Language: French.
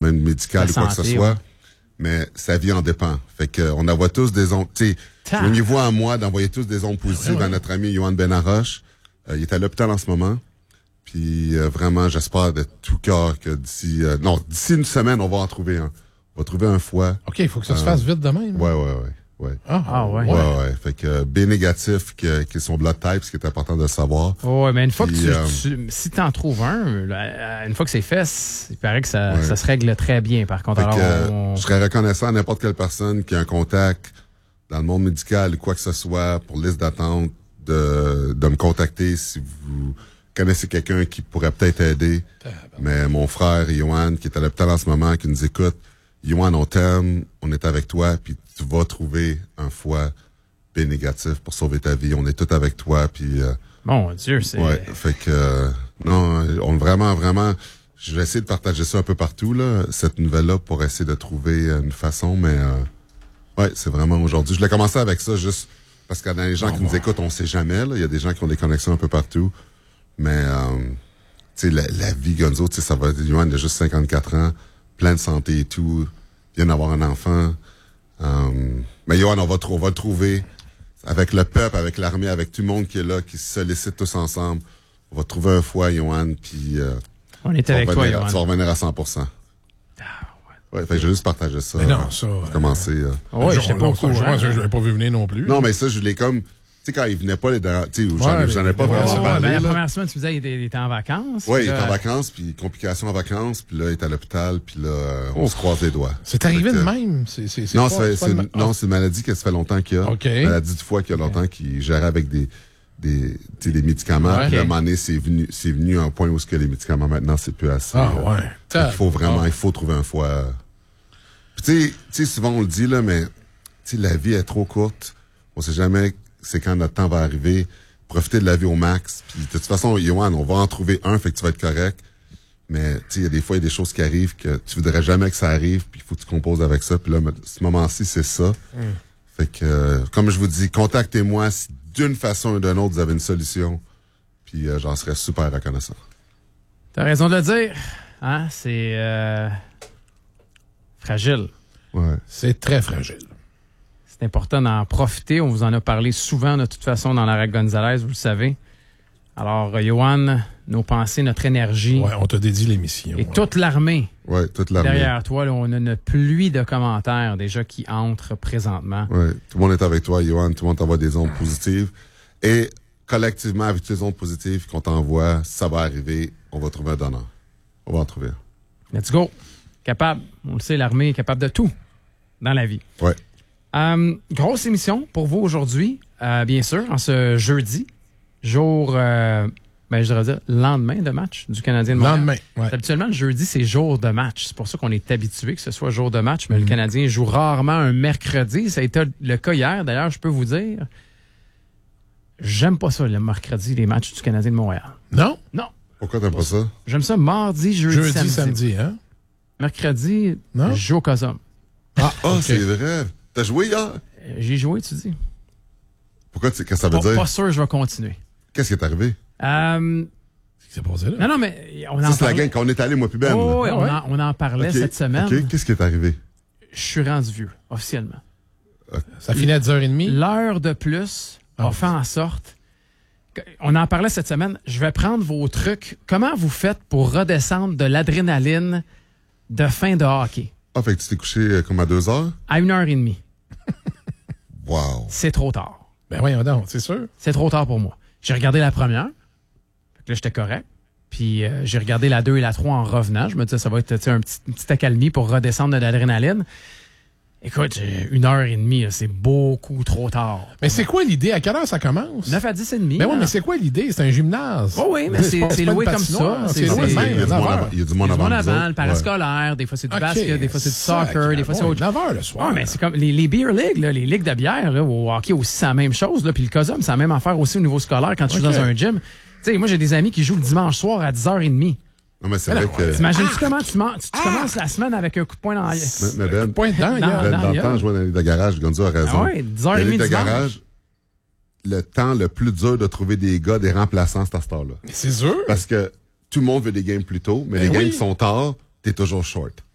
problème médical ou quoi que ce soit. Mais sa vie en dépend. Fait qu'on envoie tous des ondes. Tu sais, au niveau à moi d'envoyer tous des ondes positives à notre ami Yohan Benaroche. Il est à l'hôpital en ce moment. Puis vraiment, j'espère de tout cœur que d'ici une semaine, on va en trouver un. On va trouver un foie. OK, il faut que ça se fasse vite de même. Ouais. Ouais. Fait que B négatif, qui est son blood type, ce qui est important de savoir. Ouais, mais une fois que si t'en trouves un, une fois que c'est fait, il paraît que ça se règle très bien, par contre. Alors, je serais reconnaissant à n'importe quelle personne qui a un contact dans le monde médical ou quoi que ce soit pour liste d'attente de me contacter si vous connaissez quelqu'un qui pourrait peut-être aider. Mais mon frère, Yohan, qui est à l'hôpital en ce moment, qui nous écoute, Yohan, on t'aime, on est avec toi, puis tu vas trouver un foie B négatif pour sauver ta vie. On est tous avec toi, puis... Mon Dieu, c'est... Ouais, fait que... on vraiment... Je vais essayer de partager ça un peu partout, là, cette nouvelle-là, pour essayer de trouver une façon, mais... ouais, c'est vraiment aujourd'hui. Je l'ai commencé avec ça, juste parce que dans les gens qui nous écoutent, on sait jamais, là. Il y a des gens qui ont des connexions un peu partout. Mais, tu sais, la vie, Gonzo, tu sais, ça va... Yohan a juste 54 ans, plein de santé et tout, vient d'avoir un enfant... mais Yohan, on va le trouver avec le peuple, avec l'armée, avec tout le monde qui est là, qui se sollicite tous ensemble. On va trouver un foie, Yohan, puis on est avec toi, Yohan. Tu vas revenir à 100%. Ouais, fait que j'ai juste partagé ça. Mais non, ça... commencé. Ouais, j'étais pas au courant. Je l'avais pas vu venir non plus. Non, mais ça, je l'ai comme... Tu sais, quand il venait pas, tu sais, j'en ai pas vraiment parlé. La première semaine, tu me disais qu'il était en vacances. Oui, il était en vacances, puis complications en vacances, puis là, il est à l'hôpital, puis là, on se croise les doigts. C'est arrivé de même? Non, c'est une maladie que ça fait longtemps qu'il y a. OK. Une maladie du foie qu'il y a longtemps, qui gérait avec des médicaments. Ouais. Puis à un moment donné, c'est venu à un point où les médicaments, maintenant, c'est plus assez. Il faut trouver un foie. Puis tu sais, souvent on le dit, là, mais tu sais, la vie est trop courte. On sait jamais c'est quand notre temps va arriver. Profiter de la vie au max. Puis de toute façon, Yohan, on va en trouver un, fait que tu vas être correct. Mais tu sais, il y a des fois, il y a des choses qui arrivent que tu voudrais jamais que ça arrive, puis il faut que tu composes avec ça. Puis là, ce moment-ci, c'est ça. Fait que, comme je vous dis, contactez-moi si d'une façon ou d'une autre, vous avez une solution. Puis j'en serais super reconnaissant. T'as raison de le dire. Hein? C'est fragile. Ouais. C'est très fragile. C'est important d'en profiter. On vous en a parlé souvent, de toute façon, dans l'arrêt Gonzalez, vous le savez. Alors, Yohan, nos pensées, notre énergie. Ouais, on t'a dédié l'émission. Et toute l'armée. Ouais, toute l'armée. Derrière toi, là, on a une pluie de commentaires déjà qui entrent présentement. Ouais, tout le monde est avec toi, Yohan. Tout le monde t'envoie des ondes positives. Et collectivement, avec toutes les ondes positives qu'on t'envoie, ça va arriver. On va trouver un donneur. On va en trouver un. Let's go. Capable. On le sait, l'armée est capable de tout dans la vie. Ouais. Grosse émission pour vous aujourd'hui, bien sûr, en ce jeudi, jour, je devrais dire, lendemain de match du Canadien de Montréal. Lendemain, ouais. Habituellement, le jeudi, c'est jour de match. C'est pour ça qu'on est habitué que ce soit jour de match, mais le Canadien joue rarement un mercredi. Ça a été le cas hier. D'ailleurs, je peux vous dire, j'aime pas ça, le mercredi, les matchs du Canadien de Montréal. Non? Non. Pourquoi t'aimes pas ça? J'aime ça mardi, jeudi, samedi, hein? Mercredi, non? je joue au Cosum. Okay. C'est vrai. T'as joué hier? J'ai joué, tu dis. Pourquoi? Qu'est-ce que ça veut dire? Pas sûr, je vais continuer. Qu'est-ce qui est arrivé? Qu'est-ce qui s'est passé là? Non, mais on en parlait. C'est la gang quand on est allé, moi puis Ben. Oh, oui, on en parlait cette semaine. OK, qu'est-ce qui est arrivé? Je suis rendu vieux, officiellement. Ça finit à 10h30? L'heure de plus a fait en sorte... On en parlait cette semaine. Je vais prendre vos trucs. Comment vous faites pour redescendre de l'adrénaline de fin de hockey? Ah, fait que tu t'es couché comme à 2h? À 1h30. Wow. C'est trop tard. Ben voyons donc, c'est sûr. C'est trop tard pour moi. J'ai regardé la première. Fait que là, j'étais correct. Puis j'ai regardé la 2 et la 3 en revenant. Je me disais, ça va être une petite accalmie pour redescendre de l'adrénaline. Écoute, 1h30, là, c'est beaucoup trop tard. Mais c'est quoi l'idée? À quelle heure ça commence? 9 à 10 et demi. Mais oui, mais c'est quoi l'idée? C'est un gymnase. Oh oui, mais c'est loué comme ça. C'est loué même. Il y a du monde avant. Le parascolaire, des fois c'est du basket, des fois c'est du soccer, des fois c'est autre chose. 9h le soir. Ouais, mais c'est comme les beer leagues, là, les ligues de bière, là, au hockey aussi, c'est la même chose. Là, puis le COSUM, c'est la même affaire aussi au niveau scolaire quand tu joues dans un gym. Tu sais, moi, j'ai des amis qui jouent le dimanche soir à 10h30. Non, mais c'est vrai que... T'imagines-tu comment tu commences la semaine avec un coup de poing dans la... Mais Ben, point dedans, dans le temps, je jouais dans les ligues de garage. Gonzo a raison. Ah ouais, 10h30 les ligues de dimanche. garage, le temps le plus dur de trouver des gars, des remplaçants, c'est à cette heure-là. C'est sûr. Parce que tout le monde veut des games plus tôt, mais les games qui sont tard, t'es toujours short.